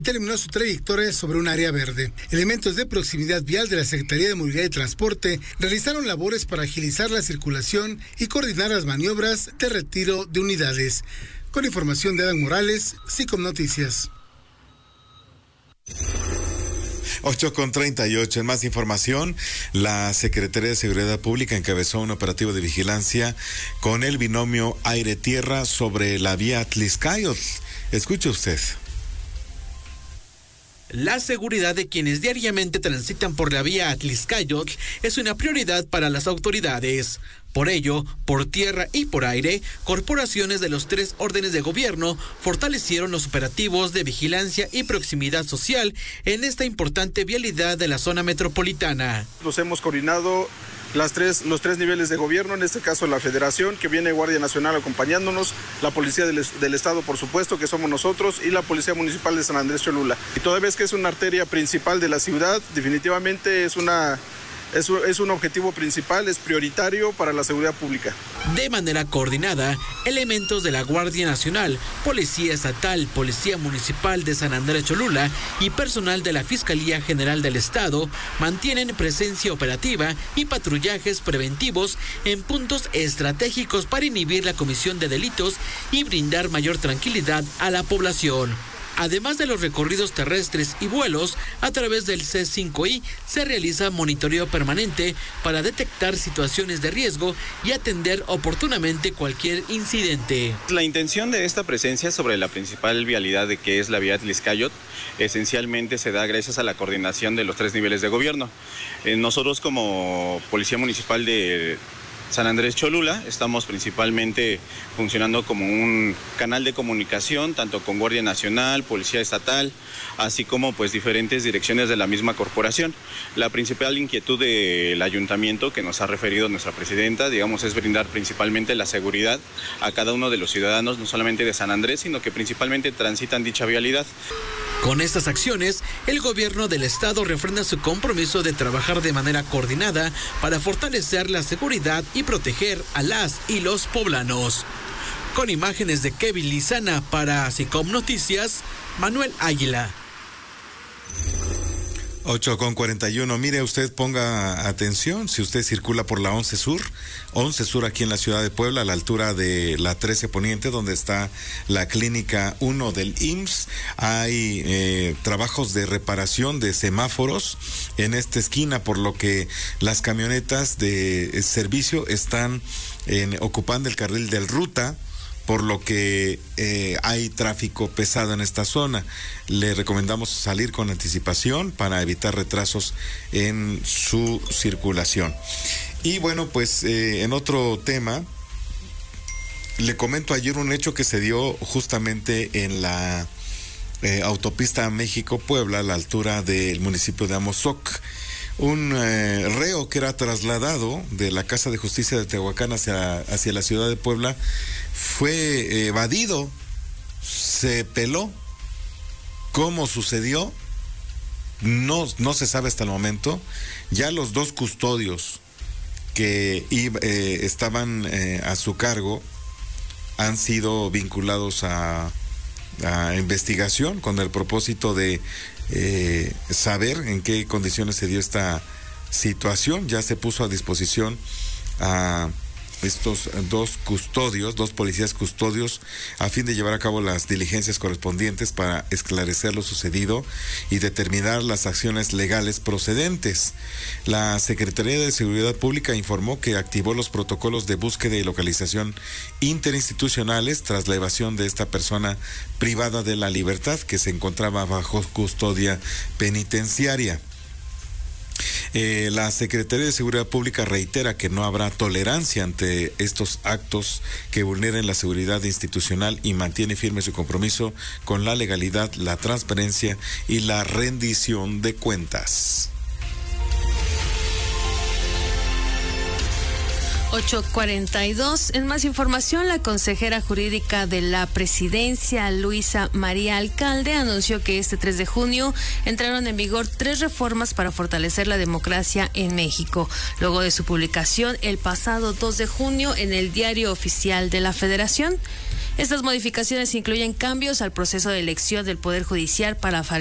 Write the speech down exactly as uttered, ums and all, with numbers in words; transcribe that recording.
terminó su trayectoria sobre un área verde. Elementos de proximidad vial de la Secretaría de Movilidad y Transporte realizaron labores para agilizar la circulación y coordinar las maniobras de retiro de unidades. Con información de Adán Morales, SICOM Noticias. ocho con treinta y ocho. En más información, la Secretaría de Seguridad Pública encabezó un operativo de vigilancia con el binomio aire-tierra sobre la vía Atlixcáyotl. Escuche usted. La seguridad de quienes diariamente transitan por la vía Atlixcáyotl es una prioridad para las autoridades. Por ello, por tierra y por aire, corporaciones de los tres órdenes de gobierno fortalecieron los operativos de vigilancia y proximidad social en esta importante vialidad de la zona metropolitana. Nos hemos coordinado las tres, los tres niveles de gobierno, en este caso la Federación, que viene Guardia Nacional acompañándonos, la Policía del, del Estado, por supuesto, que somos nosotros, y la Policía Municipal de San Andrés Cholula. Y toda vez que es una arteria principal de la ciudad, definitivamente es una... Es un, es un objetivo principal, es prioritario para la seguridad pública. De manera coordinada, elementos de la Guardia Nacional, Policía Estatal, Policía Municipal de San Andrés Cholula y personal de la Fiscalía General del Estado mantienen presencia operativa y patrullajes preventivos en puntos estratégicos para inhibir la comisión de delitos y brindar mayor tranquilidad a la población. Además de los recorridos terrestres y vuelos, a través del C cinco I se realiza monitoreo permanente para detectar situaciones de riesgo y atender oportunamente cualquier incidente. La intención de esta presencia sobre la principal vialidad de que es la vía Atlixcáyotl esencialmente se da gracias a la coordinación de los tres niveles de gobierno. Eh, nosotros como Policía Municipal de San Andrés Cholula estamos principalmente funcionando como un canal de comunicación tanto con Guardia Nacional, Policía Estatal, así como pues diferentes direcciones de la misma corporación. La principal inquietud del ayuntamiento que nos ha referido nuestra presidenta, digamos, es brindar principalmente la seguridad a cada uno de los ciudadanos, no solamente de San Andrés, sino que principalmente transitan dicha vialidad. Con estas acciones, el gobierno del estado refrenda su compromiso de trabajar de manera coordinada para fortalecer la seguridad y proteger a las y los poblanos. Con imágenes de Kevin Lizana para SICOM Noticias, Manuel Águila. ocho con cuarenta y uno. Mire, usted ponga atención, si usted circula por la once Sur, once Sur aquí en la ciudad de Puebla, a la altura de la trece Poniente, donde está la clínica uno del I M S S, hay eh, trabajos de reparación de semáforos en esta esquina, por lo que las camionetas de servicio están en, ocupando el carril del ruta, por lo que eh, hay tráfico pesado en esta zona. Le recomendamos salir con anticipación para evitar retrasos en su circulación. Y bueno, pues eh, en otro tema, le comento ayer un hecho que se dio justamente en la eh, autopista México-Puebla, a la altura del municipio de Amozoc. Un eh, reo que era trasladado de la Casa de Justicia de Tehuacán hacia, hacia la ciudad de Puebla fue evadido, se peló. ¿Cómo sucedió? No, no se sabe hasta el momento. Ya los dos custodios que eh, estaban eh, a su cargo han sido vinculados a, a investigación con el propósito de Eh, saber en qué condiciones se dio esta situación. Ya se puso a disposición a estos dos custodios, dos policías custodios, a fin de llevar a cabo las diligencias correspondientes para esclarecer lo sucedido y determinar las acciones legales procedentes. La Secretaría de Seguridad Pública informó que activó los protocolos de búsqueda y localización interinstitucionales tras la evasión de esta persona privada de la libertad que se encontraba bajo custodia penitenciaria. Eh, la Secretaría de Seguridad Pública reitera que no habrá tolerancia ante estos actos que vulneren la seguridad institucional y mantiene firme su compromiso con la legalidad, la transparencia y la rendición de cuentas. ocho cuarenta y dos. En más información, la consejera jurídica de la presidencia, Luisa María Alcalde, anunció que este tres de junio entraron en vigor tres reformas para fortalecer la democracia en México, luego de su publicación el pasado dos de junio en el Diario Oficial de la Federación. Estas modificaciones incluyen cambios al proceso de elección del Poder Judicial para